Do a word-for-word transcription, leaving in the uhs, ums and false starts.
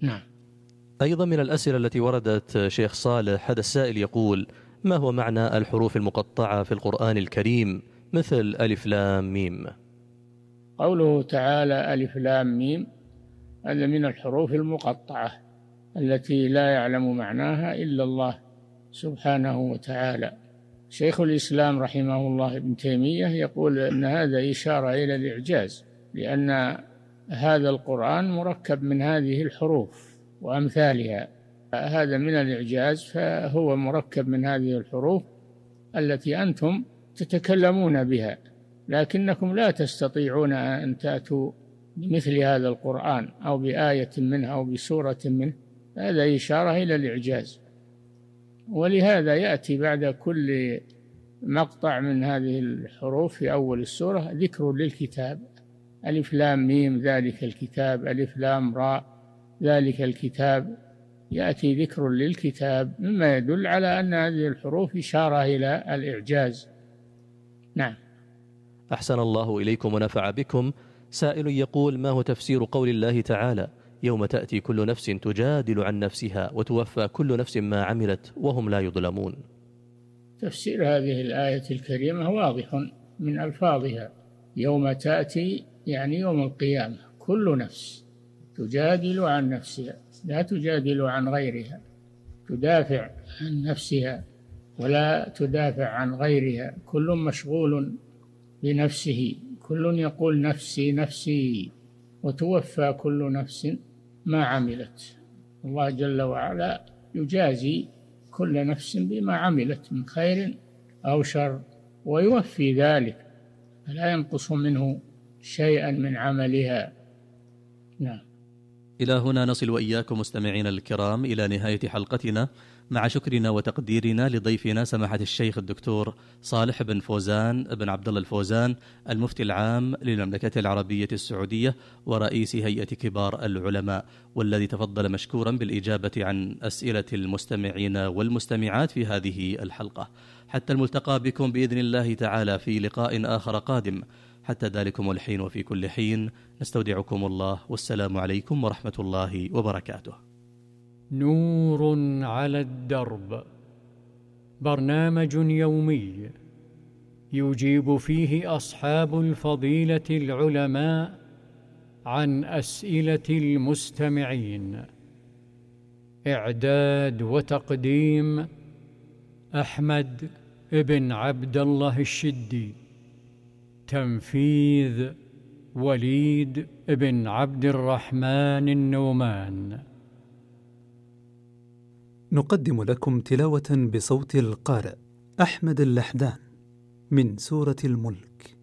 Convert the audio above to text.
نعم. أيضا من الأسئلة التي وردت شيخ صالح، هذا السائل يقول: ما هو معنى الحروف المقطعة في القرآن الكريم مثل ألف لام ميم؟ قوله تعالى ألف لام ميم هذا من الحروف المقطعة التي لا يعلم معناها إلا الله سبحانه وتعالى. شيخ الإسلام رحمه الله ابن تيمية يقول أن هذا إشارة إلى الإعجاز، لأن هذا القرآن مركب من هذه الحروف وأمثالها، هذا من الإعجاز، فهو مركب من هذه الحروف التي أنتم تتكلمون بها، لكنكم لا تستطيعون أن تأتوا بمثل هذا القرآن أو بآية منه أو بسورة منه، هذا إشارة إلى الإعجاز. ولهذا يأتي بعد كل مقطع من هذه الحروف في أول السورة ذكر للكتاب: ألف لام ميم ذلك الكتاب، ألف لام راء ذلك الكتاب، يأتي ذكر للكتاب، مما يدل على أن هذه الحروف إشارة إلى الإعجاز. نعم. أحسن الله إليكم ونفع بكم. سائل يقول: ما هو تفسير قول الله تعالى: يوم تأتي كل نفس تجادل عن نفسها وتوفى كل نفس ما عملت وهم لا يظلمون؟ تفسير هذه الآية الكريمة واضح من ألفاظها: يوم تأتي يعني يوم القيامة، كل نفس تجادل عن نفسها، لا تجادل عن غيرها، تدافع عن نفسها ولا تدافع عن غيرها، كل مشغول بنفسه، كل يقول نفسي نفسي، وتوفى كل نفس ما عملت. الله جل وعلا يجازي كل نفس بما عملت من خير أو شر ويوفي ذلك، فلا ينقص منه شيئا من عملها. نعم. إلى هنا نصل وإياكم مستمعين الكرام إلى نهاية حلقتنا، مع شكرنا وتقديرنا لضيفنا سماحة الشيخ الدكتور صالح بن فوزان بن عبد الله الفوزان، المفتي العام للمملكة العربية السعودية ورئيس هيئة كبار العلماء، والذي تفضل مشكورا بالإجابة عن أسئلة المستمعين والمستمعات في هذه الحلقة. حتى الملتقى بكم بإذن الله تعالى في لقاء آخر قادم. حتى ذلكم الحين وفي كل حين نستودعكم الله، والسلام عليكم ورحمة الله وبركاته. نور على الدرب، برنامج يومي يجيب فيه أصحاب الفضيلة العلماء عن أسئلة المستمعين. إعداد وتقديم أحمد بن عبد الله الشدي. تنفيذ وليد بن عبد الرحمن النومان. نقدم لكم تلاوة بصوت القارئ أحمد اللحدان من سورة الملك.